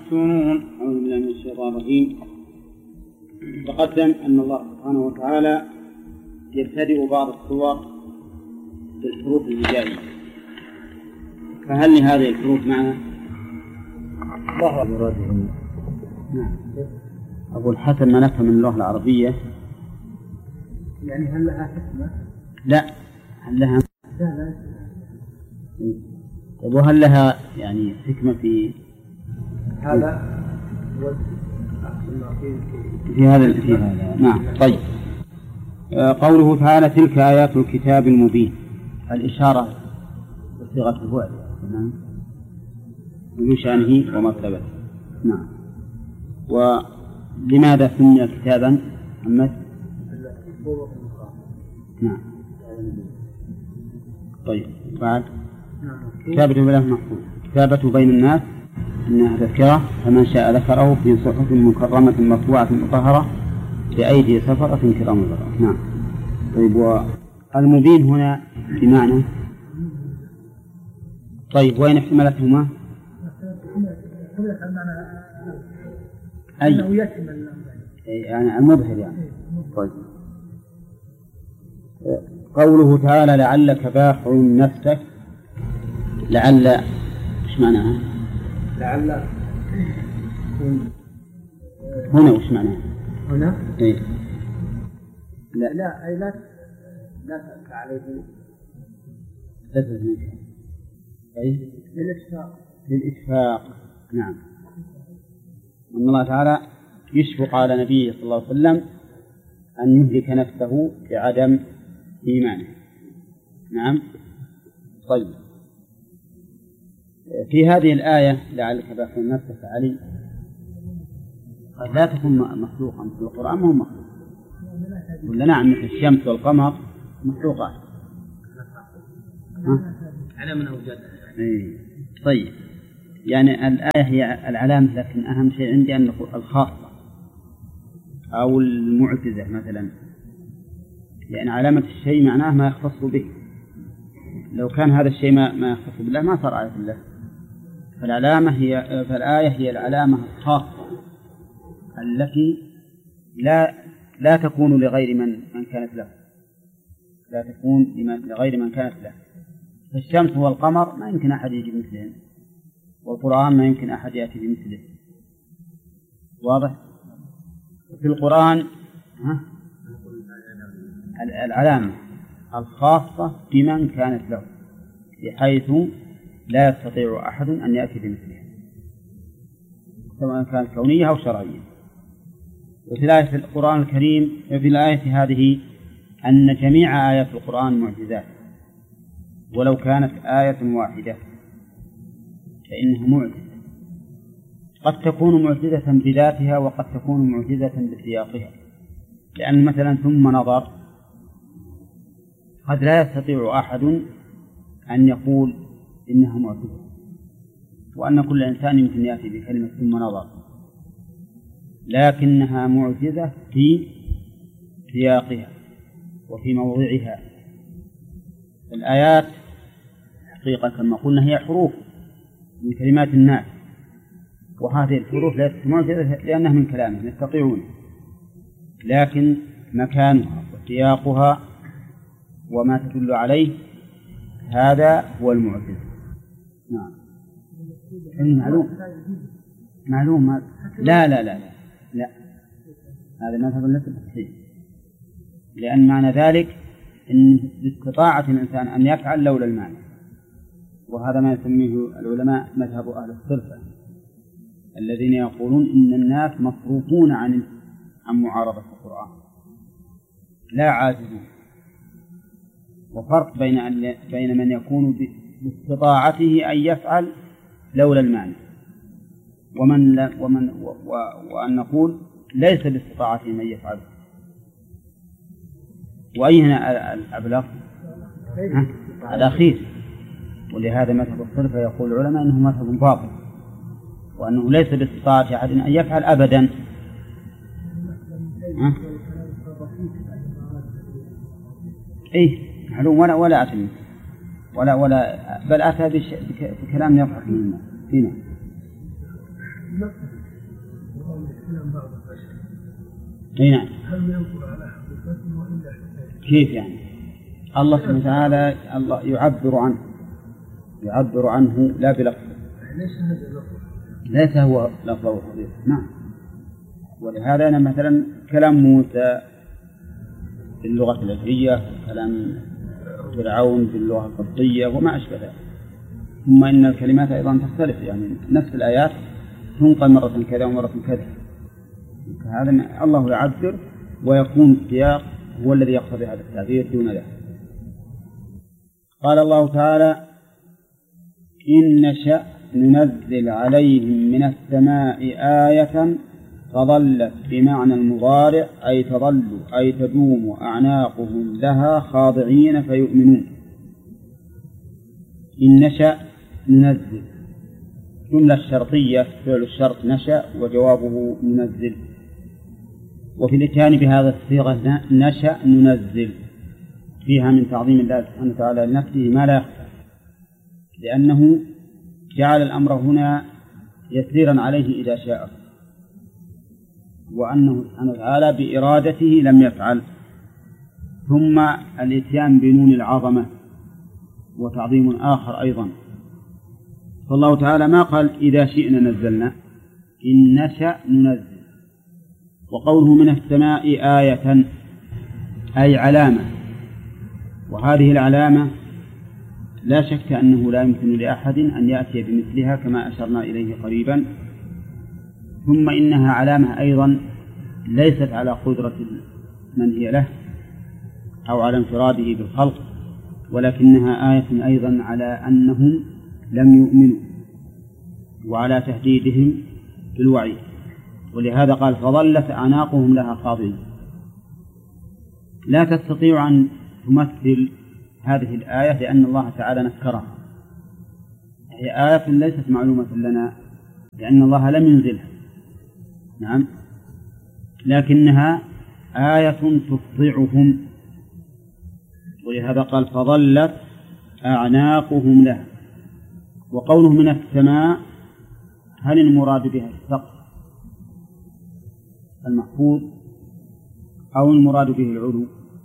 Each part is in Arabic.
محسونون. أعوذ بالله من الشيطان الرجيم. تقدم أن الله سبحانه وتعالى يبتدئ بعض السور بالحروف الهجائية، فهل لهذه الحروف معنى؟ الله أكبر. أقول حسب ما نفهم من اللغة العربية، يعني هل لها حكمة؟ لا، هل لها وهل لها يعني حكمة في هذا في هذا نعم. طيب، قوله تعالى تلك آيات الكتاب المبين، الإشارة بصيغة الفعل بشأنه ومرتبته. نعم. ولماذا سمي كتابا محمد؟ نعم. طيب، بعد كتابة بين محفوظ، كتابة بين الناس إنها تذكرة فمن شاء ذكره في صحف مكرمة مرفوعة مطهرة بأيدي سفرة كرام بررة. نعم. طيب، والمبين هنا بمعنى طيب وين احتملتهما؟ أي يعني المظهر يعني. طيب، قوله تعالى لعلك باخع نفسك، لعل ايش معناها؟ لعل هنا وش معناها؟ هنا إيه؟ لا أي لا تأتي عليه لا تزنيك أي للإشفاق. نعم. أن الله تعالى يشفق على نبيه صلى الله عليه وسلم أن يهلك نفسه بعدم إيمانه. نعم. طيب، في هذه الآية لعلك باخع نفسك علي قد لا تكون مخلوقا في القرآن، ما هو مخلوق ولا نعم، مثل الشمس والقمر مخلوقات على من أوجدها. طيب، يعني الآية هي العلامة، لكن أهم شيء عندي أن الخاصة أو المعجزة مثلا، لأن علامة الشيء معناه ما يختص به. لو كان هذا الشيء ما يختص بالله ما صار آية الله. فالآية هي العلامة الخاصة التي لا تكون لغير من كانت له، لا تكون لغير من كانت له. فالشمس والقمر ما يمكن أحد يجي مثلهم، والقرآن ما يمكن أحد يأتي بمثله. واضح؟ في القرآن العلامة الخاصة بمن كانت له، بحيث لا يستطيع أحد أن يأتي بمثلها سواء كانت كونية أو شرعية. وفي الآية القرآن الكريم في الآية هذه أن جميع آيات القرآن معجزات، ولو كانت آية واحدة فإنها معجزة، قد تكون معجزة بذاتها وقد تكون معجزة بسياقها. لأن مثلا ثم نظر قد لا يستطيع أحد أن يقول إنها معجزة، وأن كل إنسان يمكن يأتي بكلمة ثم نظر، لكنها معجزة في سياقها وفي موضعها. الآيات حقيقة كما قلنا هي حروف من كلمات الناس، وهذه الحروف ليست معجزة لأنها من كلامهم يستطيعون، لكن مكانها وسياقها وما تدل عليه هذا هو المعجزة. نعم. معلوم لا هذا مذهب ليس صحيح، لأن معنى ذلك إن باستطاعة الإنسان أن يفعل لولا المعنى، وهذا ما يسميه العلماء مذهب أهل الصرفة الذين يقولون إن الناس مصروفون عن معارضة القرآن لا عاجزون. وفرق بين من يكون باستطاعته أن يفعل لولا المعنى وأن نقول ليس باستطاعته من يفعل. وأي هنا الأبلغ؟ الأخير. ولهذا مذهب الصرفة يقول العلماء أنه مذهب باطل، وأنه ليس باستطاعة أحد أن يفعل أبدا. معلوم ولا أتم ولا بل أتى بكلام يضحك من الناس فينا. اي نعم. هل ينقل على حقيقته وإلا كيف يعني؟ الله سبحانه وتعالى الله يعبر عنه لا بلفظ. ليس هو لفظه حقيقة. نعم. ولهذا أنا مثلا كلام موسى باللغة العبرية، كلام فرعون باللغة القبطية وما أشبه ذلك. ثم إن الكلمات أيضا تختلف، يعني نفس الآيات تنقل مرة كذا ومرة كذا. هذا الله يعبر ويكون السياق هو الذي يقتضي هذا التعبير دون ذلك. قال الله تعالى: إن نشأ ننزل عليهم من السماء آية فظلت بمعنى المضارع أي تظل أي تدوم أعناقهم لها خاضعين فيؤمنون. إن نشأ ننزل، جملة الشرطية فعل الشرط نشأ وجوابه ننزل، وفي الإتيان بهذا الصيغة نشأ ننزل فيها من تعظيم الله سبحانه وتعالى لنفسه ما لا يخفى، لأنه جعل الأمر هنا يسيرا عليه إذا شاء، وأنه سبحانه وتعالى بإرادته لم يفعل. ثم الإتيان بنون العظمة وتعظيم آخر أيضا، فالله تعالى ما قال إذا شئنا نزلنا، إن نشأ ننزل. وقوله من السماء آية أي علامة، وهذه العلامة لا شك أنه لا يمكن لأحد أن يأتي بمثلها كما أشرنا إليه قريبا. ثم إنها علامة أيضا ليست على قدرة من هي له أو على انفراده بالخلق، ولكنها آية أيضا على أنهم لم يؤمنوا وعلى تهديدهم بالوعيد، ولهذا قال فظلت أعناقهم لها خاضعين. لا تستطيع أن تمثل هذه الآية لأن الله تعالى نكرها، هي آية ليست معلومة لنا لأن الله لم ينزلها، نعم، لكنها آية تفضعهم، ولهذا قال فظلت أعناقهم لها. وقوله من السماء هل المراد بها السقف المحفوظ أو المراد به العلو؟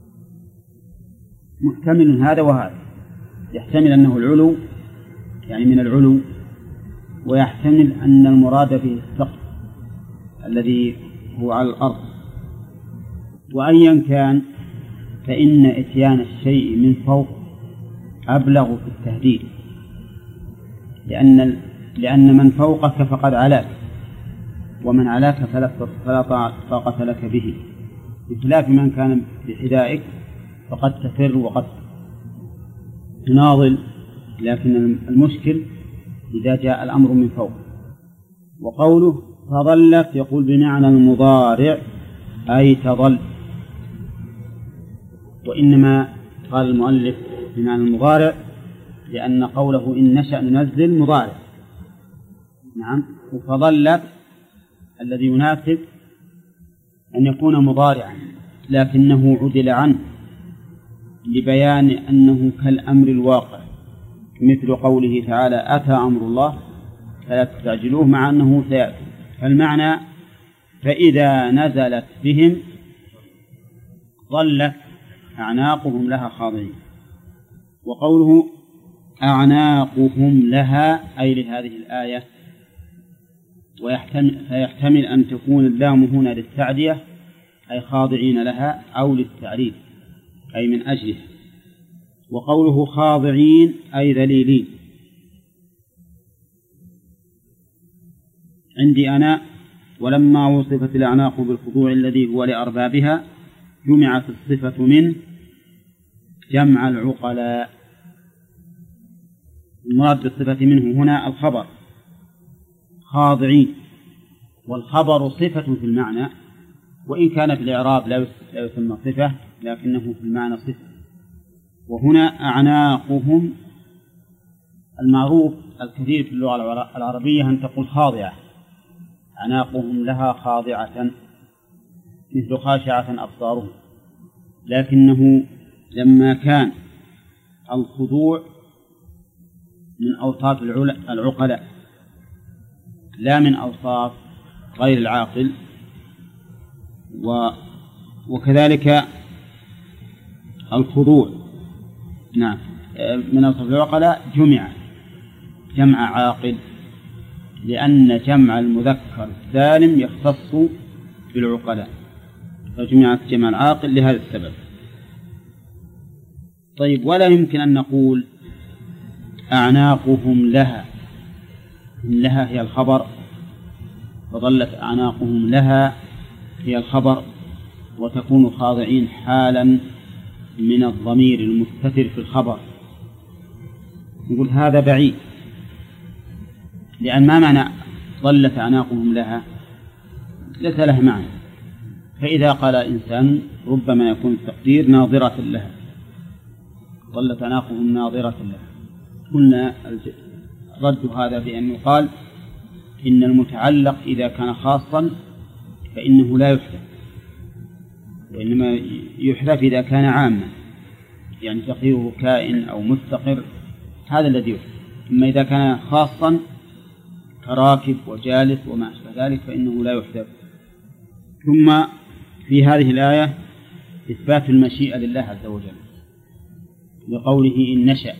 محتمل هذا وهذا، يحتمل أنه العلو يعني من العلو، ويحتمل أن المراد به السقف الذي هو على الأرض. وأيا كان فإن إتيان الشيء من فوق أبلغ في التهديد، لأن من فوقك فقد علاك، ومن علاك فلا طاقة لك به، بخلاف من كان بحذائك فقد تفر وقد تناضل، لكن المشكل إذا جاء الأمر من فوق. وقوله فظلت يقول بمعنى المضارع أي تظل، وإنما قال المؤلف بمعنى المضارع لأن قوله إن نشأ ننزل مضارع، نعم، وفظلت الذي يناسب أن يكون مضارعا لكنه عدل عنه لبيان أنه كالأمر الواقع، مثل قوله تعالى أتى أمر الله فلا تستعجلوه، مع أنه سيأتي. فالمعنى فإذا نزلت بهم ظلت أعناقهم لها خاضعين. وقوله أعناقهم لها أي لهذه الآية، فيحتمل أن تكون اللام هنا للتعدية أي خاضعين لها، أو للتعريف أي من أجله. وقوله خاضعين أي ذليلين. عندي أنا ولما وصفت الأعناق بالخضوع الذي هو لأربابها جمعت الصفة من جمع العقلاء. المراد بالصفة منه هنا الخبر خاضعين، والخبر صفة في المعنى، وإن كان في الإعراب لا يسمى صفة لكنه في المعنى صفة. وهنا أعناقهم، المعروف الكثير في اللغة العربية أن تقول خاضعة، أعناقهم لها خاضعة مثل خاشعة أبصارهم، لكنه لما كان الخضوع من أوصاف العقلاء لا من أوصاف غير العاقل. وكذلك الخضوع نعم من أوصاف العقلاء جمع عاقل، لأن جمع المذكر السالم يختص بالعقلاء، فجمعت جمع العاقل لهذا السبب. طيب، ولا يمكن أن نقول أعناقهم لها، إن لها هي الخبر، فظلت أعناقهم لها هي الخبر، وتكون خاضعين حالا من الضمير المستتر في الخبر. نقول هذا بعيد، لأن ما معنى ظلت أعناقهم لها؟ ليس له معنى. فإذا قال إنسان ربما يكون التقدير ناظرة لها، ظلت أعناقهم ناظرة لها، قلنا رد هذا بأن يقال إن المتعلق إذا كان خاصا فإنه لا يحذف، وإنما يحذف إذا كان عاما، يعني تقديره كائن أو مستقر، هذا الذي يحذف. أما إذا كان خاصا كراكب وجالس وما أشبه ذلك فإنه لا يحذف. ثم في هذه الآية إثبات المشيئة لله عز وجل لقوله إن نشأ،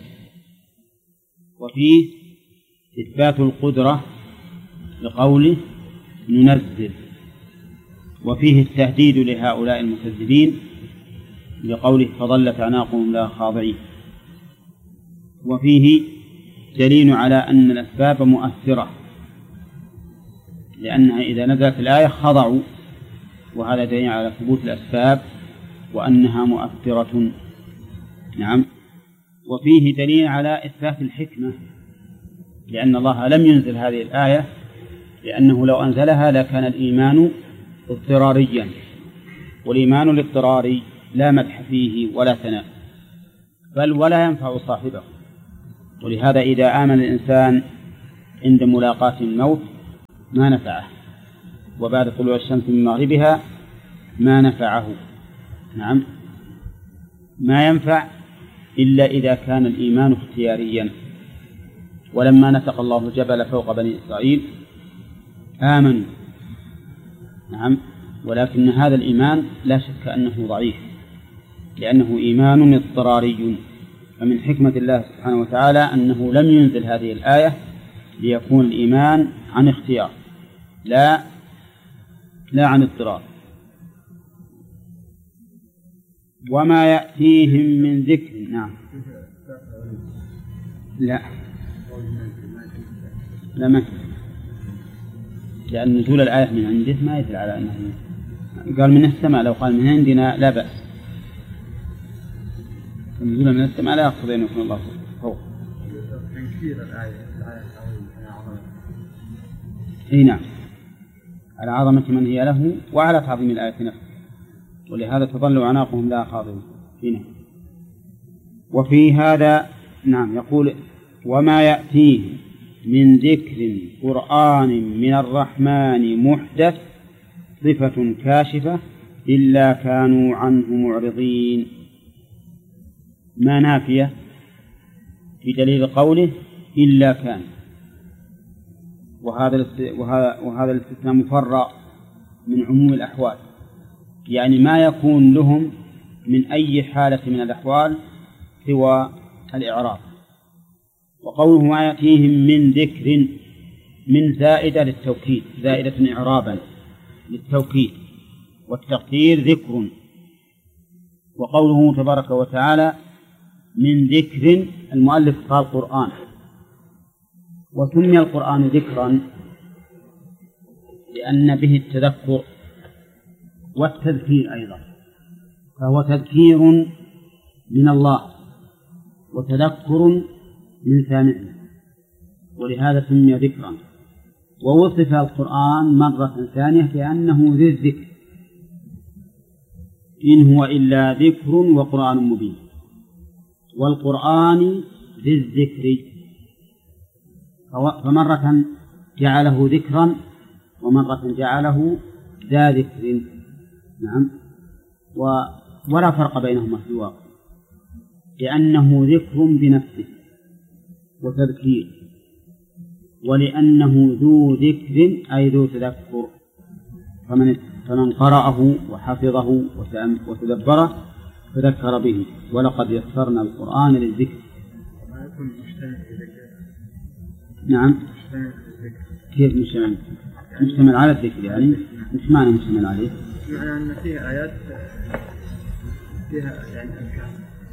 وفيه إثبات القدرة لقوله ننزل، وفيه التهديد لهؤلاء المكذبين لقوله فظلت أعناقهم لها خاضعين، وفيه دليل على أن الأسباب مؤثرة، لأنها إذا نزلت الآية خضعوا، وهذا دليل على ثبوت الأسباب وأنها مؤثرة. نعم. وفيه دليل على إثبات الحكمة، لأن الله لم ينزل هذه الآية، لأنه لو أنزلها لكان الإيمان اضطراريا، والإيمان الاضطراري لا مدح فيه ولا ثناء، بل ولا ينفع صاحبه. ولهذا إذا آمن الإنسان عند ملاقاة الموت ما نفعه، وبعد طلوع الشمس من مغربها ما نفعه. نعم، ما ينفع إلا إذا كان الإيمان اختياريا. ولما نطق الله الجبل فوق بني إسرائيل آمنوا. نعم، ولكن هذا الإيمان لا شك أنه ضعيف، لأنه إيمان اضطراري. فمن حكمة الله سبحانه وتعالى أنه لم ينزل هذه الآية ليكون الإيمان عن اختيار لا عن اضطرار. وما يأتيهم من ذكر. نعم، لا ما، لأن نزول الآية من عنده ما يدل على أنه قال من السماء. لو قال من عندنا لا بأس، نزول من السماء لا يقصد أن يكون الله فوق. تنكير الآية أي نعم، على عظمة من هي له وعلى تعظيم الآية نفسه، ولهذا تظل عناقهم لا خاضعين. وفي هذا نعم يقول وما يأتيه من ذكر قرآن من الرحمن محدث صفة كاشفة إلا كانوا عنه معرضين. ما نافية بدليل قوله إلا كان، وهذا الاستثناء مفرع من عموم الأحوال، يعني ما يكون لهم من أي حالة من الأحوال سوى الإعراب. وقوله ما يأتيهم من ذكر، من زائدة للتوكيد، زائدة إعرابا للتوكيد، والتقدير ذكر. وقوله تبارك وتعالى من ذكر، المؤلف قال قرآن، وسمي القرآن ذكرا لأن به التذكر والتذكير أيضا، فهو تذكير من الله وتذكر من سامعه، ولهذا سمي ذكرا. ووصف القرآن مرة ثانية لأنه ذي الذكر، إن هو إلا ذكر وقرآن مبين، والقرآن ذي الذكر، فمرة جعله ذكرا ومرة جعله ذا ذكر. نعم، ولا فرق بينهما في الواقع، لأنه ذكر بنفسه وتذكير، ولأنه ذو ذكر أي ذو تذكر، فمن قرأه وحفظه وتدبره تذكر به. ولقد يسرنا القرآن للذكر. نعم. كيف مشتمل على الذكر؟ يعني مش معنى مشتمل عليه؟ معنى أن فيها آيات فيها يعني أذكار.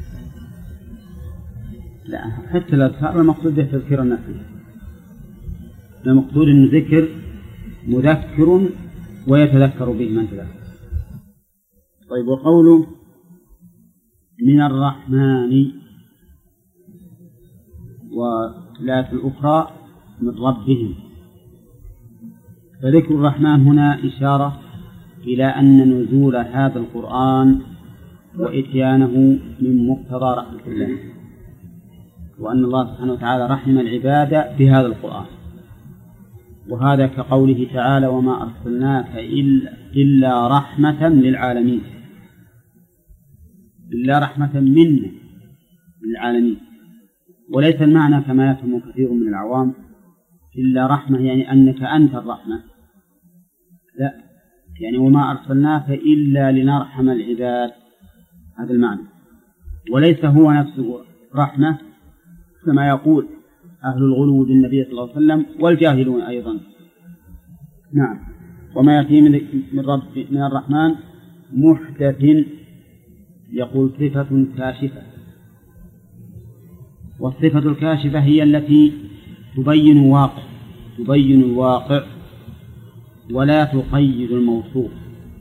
لا، حتى الأذكار المقصود به تذكير الناس، المقصود أن ذكر مذكر ويتذكر به من تذكر. طيب، وقوله من الرحمن، والآية الأخرى من ربهم، فذكر الرحمن هنا إشارة إلى أن نزول هذا القرآن وإتيانه من مقتضى رحمة الله، وأن الله سبحانه وتعالى رحم العباد بهذا القرآن. وهذا كقوله تعالى وما أرسلناك إلا رحمة للعالمين، إلا رحمة منا للعالمين. وليس المعنى كما يفهم كثير من العوام إلا رحمة يعني أنك أنت الرحمة، لا، يعني وما أرسلناك إلا لنرحم العباد، هذا المعنى. وليس هو نفسه رحمة كما يقول أهل الغلو بالنبي صلى الله عليه وسلم والجاهلون أيضا. نعم. وما يأتي من الرحمن محدث، يقول صفة كاشفة، والصفة الكاشفة هي التي تبين الواقع ولا تقيد الموصوف،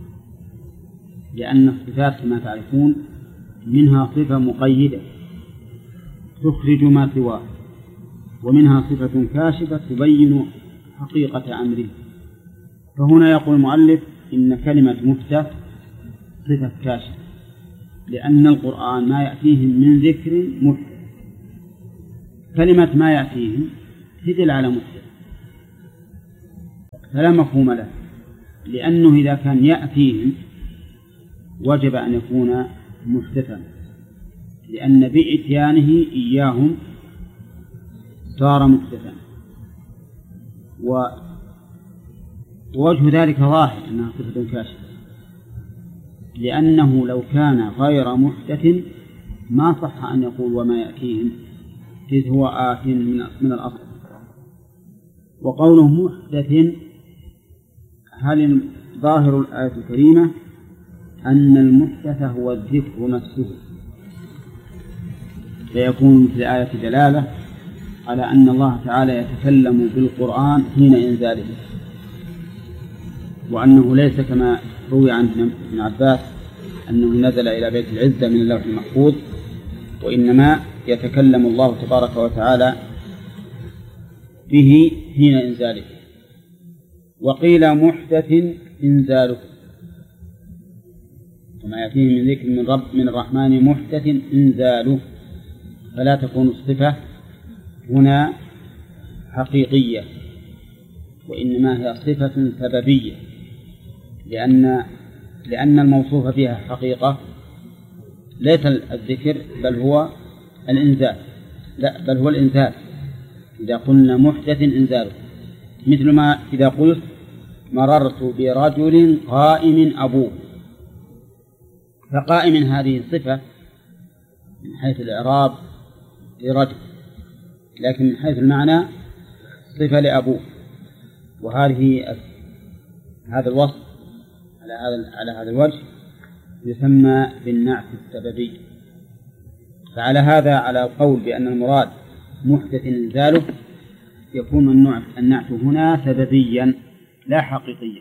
لأن الصفات كما تعرفون منها صفة مقيدة تخرج ما سواه، ومنها صفة كاشفة تبين حقيقة أمره. فهنا يقول المؤلف إن كلمة محدث صفة كاشفة، لأن القرآن ما يأتيهم من ذكر محدث. كلمة ما يأتيهم تدل على محدث، فلا مفهوم له، لأنه إذا كان يأتيهم وجب أن يكون محدثا، لأن بإتيانه إياهم صار محدثا. ووجه ذلك ظاهر أنها صفة كاشفة، لأنه لو كان غير محدث ما صح أن يقول وما يأتيهم، إذ هو آت من الأصل. وقوله محدث، هل ظاهر الآية الكريمة أن المحدث هو الذكر نفسه، فيكون في الآية دلالة على أن الله تعالى يتكلم بالقرآن حين إنزاله، وأنه ليس كما روي عن ابن عباس أنه نزل إلى بيت العزة من اللوح المحفوظ، وإنما يتكلم الله تبارك وتعالى به حين إنزاله. وقيل محدث إنزاله، وما يأتيه من ذكر من الرحمن محدث إنزاله، فلا تكون الصفة هنا حقيقية، وإنما هي صفة سببية، لأن الموصوف بها حقيقة ليس الذكر بل هو الإنزال، لا بل هو الإنزال. إذا قلنا محدث إنزاله، مثل ما إذا قلت مررت برجل قائم أبوه، فقائم هذه صفة من حيث الإعراب لرجل، لكن من حيث المعنى صفة لأبوه. هذا الوصف على هذا الوجه يسمى بالنعت السببي. فعلى هذا، على القول بأن المراد محدث إنزاله، يكون النعت هنا سببيا لا حقيقيا.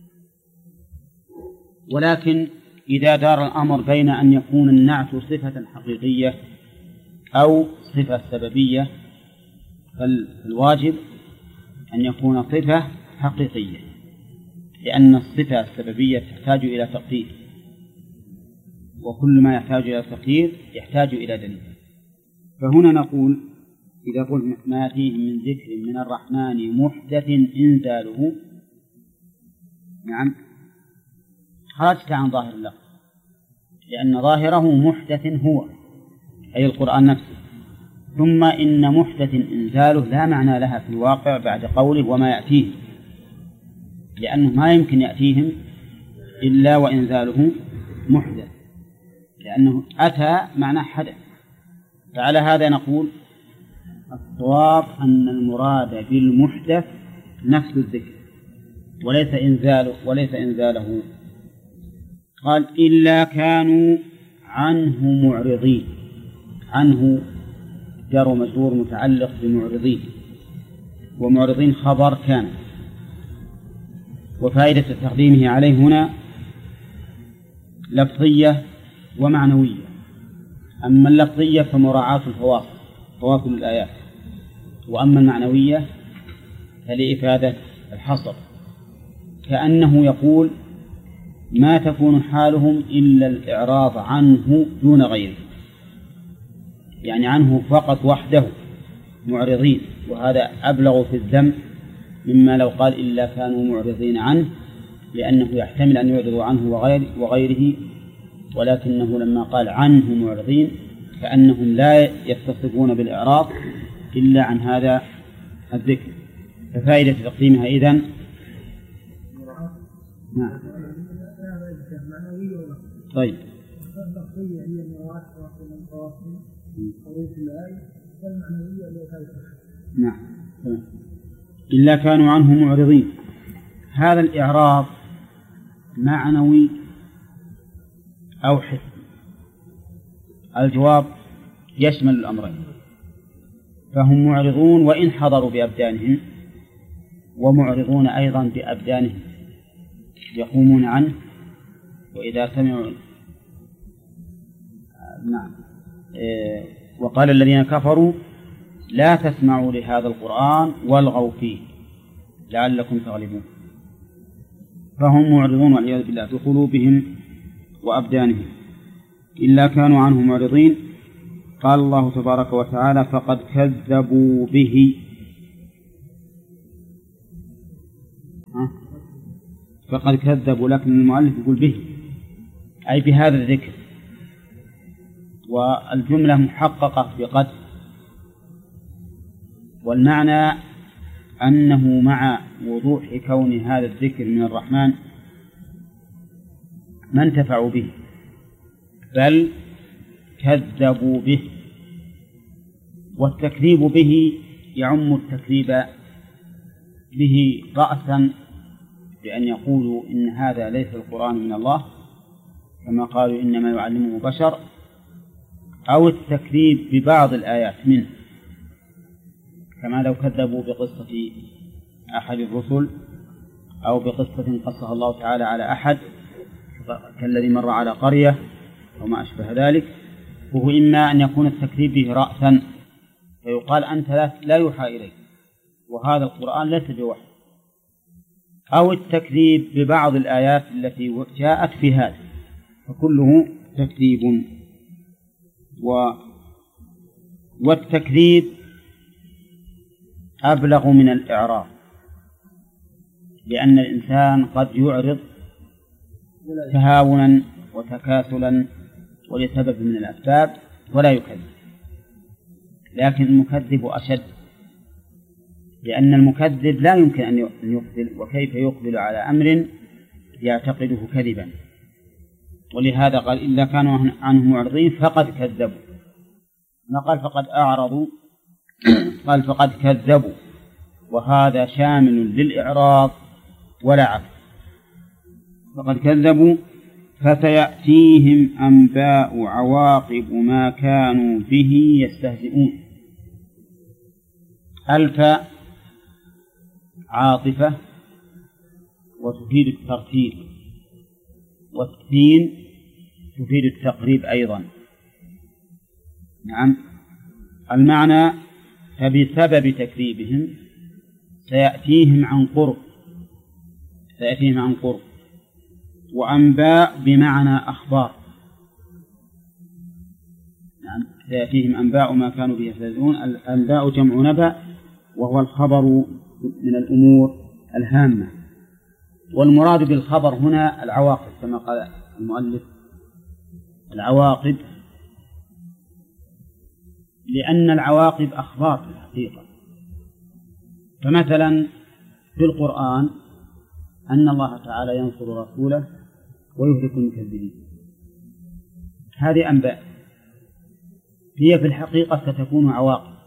ولكن إذا دار الأمر بين أن يكون النعت صفة حقيقية أو صفة سببية، فالواجب أن يكون صفة حقيقية، لأن الصفة السببية تحتاج إلى تقدير، وكل ما يحتاج إلى تقدير يحتاج إلى دليل. فهنا نقول إذا قلت ما يأتيه من ذكر من الرحمن محدث إنزاله، نعم، خرجت عن ظاهر اللفظ، لأن ظاهره محدث هو أي القرآن نفسه، ثم إن محدث إنزاله لا معنى لها في الواقع بعد قوله وما يأتيه، لأنه ما يمكن يأتيهم إلا وإنزاله محدث، لأنه أتى معنى حدث. فعلى هذا نقول الصواب أن المراد بالمحدث نفس الذكر وليس إنزاله. قال إلا كانوا عنه معرضين. عنه جار ومجرور متعلق بمعرضين، ومعرضين خبر كان، وفائدة تقديمه عليه هنا لفظية ومعنوية. أما اللفظية فمراعاة فواصل الآيات، وأما المعنوية فلإفادة الحصر، كأنه يقول ما تكون حالهم إلا الإعراض عنه دون غيره، يعني عنه فقط وحده معرضين، وهذا أبلغ في الذم مما لو قال إلا كانوا معرضين عنه، لأنه يحتمل أن يعرضوا عنه وغيره، ولكنه لما قال عنه معرضين كأنهم لا يتصفون بالإعراض إلا عن هذا الذكر. ففائدة تقديمها إذن نعم. طيب نعم. إلا كانوا عنه معرضين، هذا الإعراض معنوي أو حسي؟ الجواب يشمل الأمرين، فهم معرضون وإن حضروا بأبدانهم، ومعرضون أيضا بأبدانهم يقومون عنه وإذا سمعوا نعم. وقال الذين كفروا لا تسمعوا لهذا القرآن والغوا فيه لعلكم تغلبون، فهم معرضون والعياذ بالله بقلوبهم وأبدانهم. إلا كانوا عنه معرضين. قال الله تبارك وتعالى فقد كذبوا به. فقد كذبوا، لكن المؤلف يقول به أي بهذا الذكر، والجملة محققة بقد، والمعنى أنه مع وضوح كون هذا الذكر من الرحمن ما انتفعوا به بل كذبوا به. والتكذيب به يعم التكذيب به رأسا، بأن يقولوا إن هذا ليس القرآن من الله كما قالوا إنما يعلمه بشر، أو التكذيب ببعض الآيات منه، كما لو كذبوا بقصة أحد الرسل أو بقصة قصها الله تعالى على أحد كالذي مر على قرية أو ما أشبه ذلك. وهو إما أن يكون التكذيب به رأسا فيقال أنت لا يوحى إليك وهذا القرآن ليس بوحي، أو التكذيب ببعض الآيات التي جاءت في هذا، فكله تكذيب. والتكذيب أبلغ من الإعراض، لأن الإنسان قد يعرض تهاونا وتكاسلا ولسبب من الأسباب ولا يكذب، لكن المكذب أشد، لأن المكذب لا يمكن أن يقبل، وكيف يقبل على أمر يعتقده كذبا. ولهذا قال إلا كانوا عنه معرضين فقد كذبوا، ما قال فقد أعرضوا، قال فقد كذبوا، وهذا شامل للإعراض ولا عكس. فقد كذبوا فسيأتيهم أنباء عواقب ما كانوا به يستهزئون. ألف عاطفة وتفيد الترتيب، والسين تفيد التقريب أيضا. نعم. المعنى فبسبب تكذيبهم سيأتيهم عن قرب، سيأتيهم عن قرب. وأنباء بمعنى أخبار، نعم سيأتيهم أنباء ما كانوا به يستهزئون. الأنباء جمع نبأ، وهو الخبر من الأمور الهامة، والمراد بالخبر هنا العواقب كما قال المؤلف. العواقب لأن العواقب أخبار في الحقيقة. فمثلا في القرآن أن الله تعالى ينصر رسوله ويهلك المكذبين، هذه أنباء، هي في الحقيقة ستكون عواقب،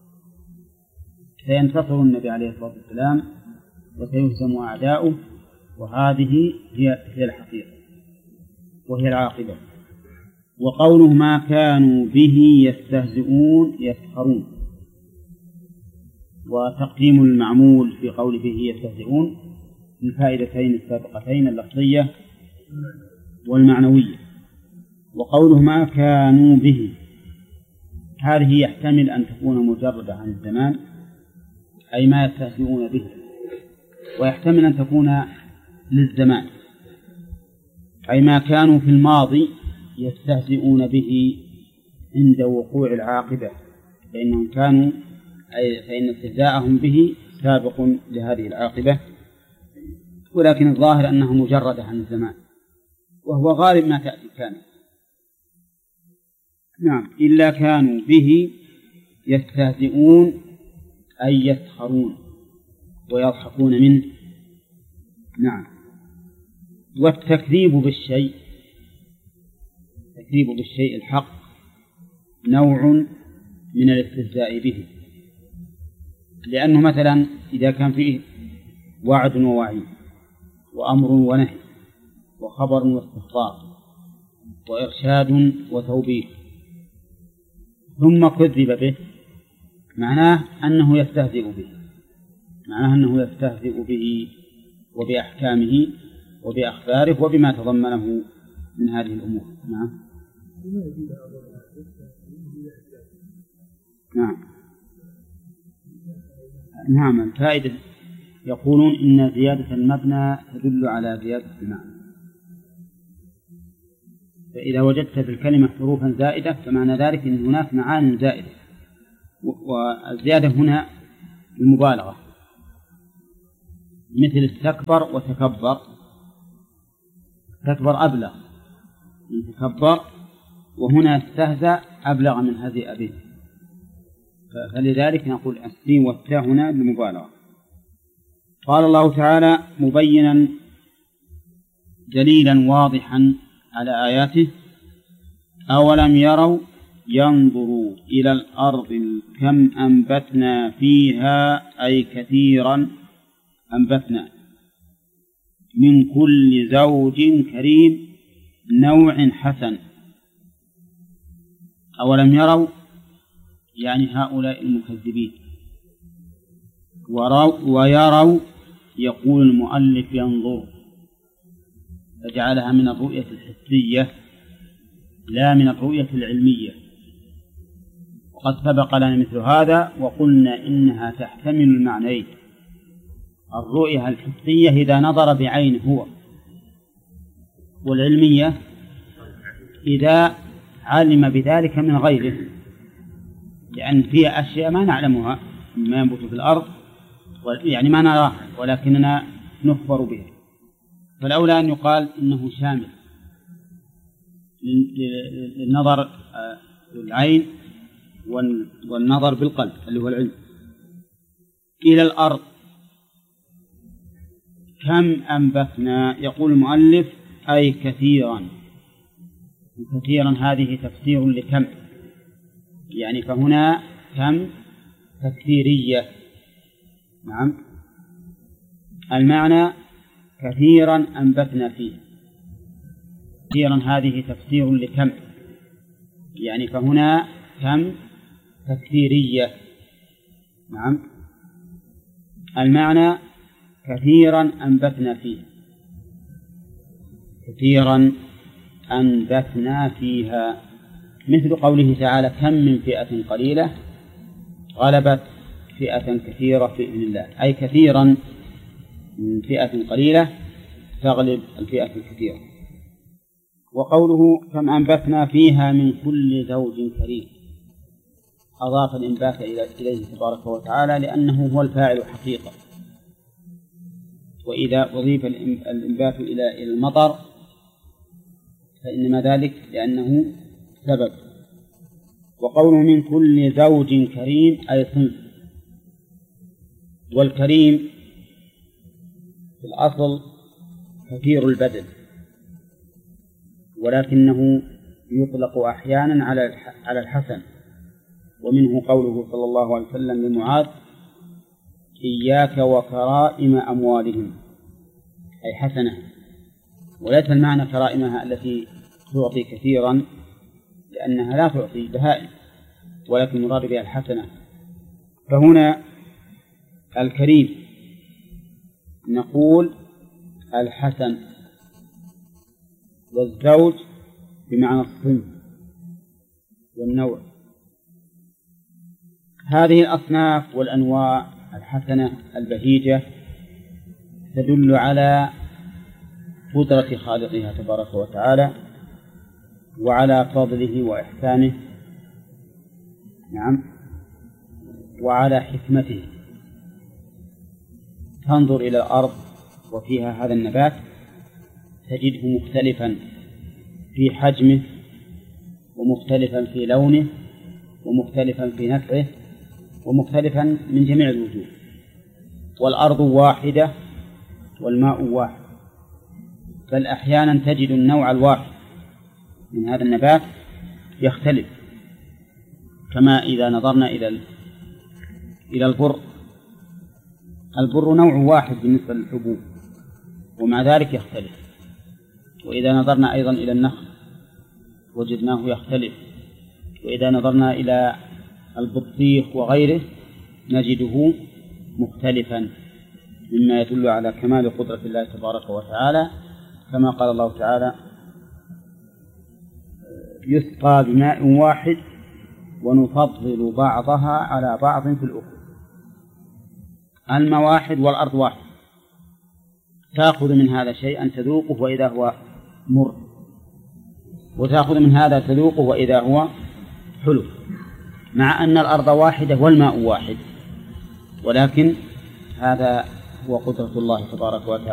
سينتصر النبي عليه الصلاة والسلام وسيهزم أعداؤه، وهذه هي الحقيقة وهي العاقبة. وقوله ما كانوا به يستهزئون يسخرون، وتقديم المعمول في قوله به يستهزئون الفائدتين السابقتين اللفظية والمعنوية. وقوله ما كانوا به هذه يحتمل أن تكون مجردة عن الزمان أي ما يستهزئون به، ويحتمل أن تكون للزمان أي ما كانوا في الماضي يستهزئون به عند وقوع العاقبة، فإنهم كانوا فإن استهزاءهم به سابق لهذه العاقبة، ولكن الظاهر أنه مجرد عن الزمان، وهو غالب ما تأتي كان. نعم، إلا كانوا به يستهزئون أي يسخرون ويضحكون منه. نعم. والتكذيب بالشيء الحق نوع من الاستهزاء به، لأنه مثلا إذا كان فيه وعد ووعيد وأمر ونهي وخبر واستخبار وإرشاد وتوبيخ ثم كذب به، معناه أنه يستهزئ به وبأحكامه وبأخباره وبما تضمنه من هذه الأمور. نعم. الفائدة يقولون إن زيادة المبنى تدل على زيادة المعنى، فإذا وجدت في الكلمة حروفا زائدة فمعنى ذلك أن هناك معاني زائدة، والزيادة هنا المبالغة، مثل استكبر وتكبر. تكبر أبلغ من تكبر، وهنا استهزأ أبلغ من هزئ به، فلذلك نقول السين والتاء هنا للمبالغة. قال الله تعالى مبينا دليلا واضحا على آياته: أولم يروا ينظروا إلى الأرض كم أنبتنا فيها أي كثيرا أنبتنا من كل زوج كريم نوع حسن. أولم يروا يعني هؤلاء المكذبين، ويروا يقول المؤلف ينظر، فجعلها من الرؤية الحسية لا من الرؤية العلمية، وقد سبق لنا مثل هذا وقلنا إنها تحتمل المعنيين: الرؤية الحسية إذا نظر بعينه هو، والعلمية إذا علم بذلك من غيره، لأن فيها أشياء ما نعلمها مما ينبت في الأرض، يعني ما نراها ولكننا نخبر بها، فالأولى أن يقال إنه شامل للنظر بالعين والنظر بالقلب اللي هو العلم. إلى الأرض كم أنبتنا، يقول المؤلف أي كثيرا. كثيرا هذه تفسير لكم، يعني فهنا كم تكثيرية. نعم، المعنى كثيرا أنبتنا فيه. كثيرا هذه تفسير لكم، يعني فهنا كم تكثيرية. نعم، المعنى كثيرا أنبتنا فيه، كثيرا أنبتنا فيها، مثل قوله تعالى: كم من فئة قليلة غلبت فئة كثيرة بإذن الله، أي كثيرا من فئة قليلة تغلب الفئة الكثيرة. وقوله كم أنبتنا فيها من كل زوج كريم، أضاف الإنبات إليه تبارك وتعالى لأنه هو الفاعل حقيقة، وإذا أضيف الإنبات إلى المطر فإنما ذلك لأنه سبب. وقوله من كل زوج كريم أي صنف. والكريم في الأصل كثير البذل، ولكنه يطلق أحيانا على الحسن، ومنه قوله صلى الله عليه وسلم لمعاذ: إياك وكرائم أموالهم، أي حسنة. وليس المعنى كرائمها التي تعطي كثيرا، لأنها لا تعطي بهائم، ولكن مراد بها الحسنة. فهنا الكريم نقول الحسن، والزوج بمعنى الصنف والنوع. هذه الأصناف والأنواع الحسنة البهيجة تدل على قدرة خالقها تبارك وتعالى وعلى فضله وإحسانه، نعم، وعلى حكمته. تنظر إلى الأرض وفيها هذا النبات تجده مختلفا في حجمه، ومختلفا في لونه، ومختلفا في نفعه، ومختلفا من جميع الوجوه. والأرض واحدة والماء واحد، بل أحيانا تجد النوع الواحد من هذا النبات يختلف، كما إذا نظرنا إلى البر. البر نوع واحد بالنسبة للحبوب، ومع ذلك يختلف. وإذا نظرنا أيضا إلى النخل وجدناه يختلف. وإذا نظرنا إلى البطيخ وغيره نجده مختلفا، مما يدل على كمال قدرة الله تبارك وتعالى، كما قال الله تعالى: يسقى بماء واحد ونفضل بعضها على بعض في الأكل. الماء واحد والأرض واحد، تأخذ من هذا شيئا تذوقه وإذا هو مر، وتأخذ من هذا تذوقه وإذا هو حلو، مع أن الأرض واحدة والماء واحد، ولكن هذا هو قدرة الله تبارك وتعالى.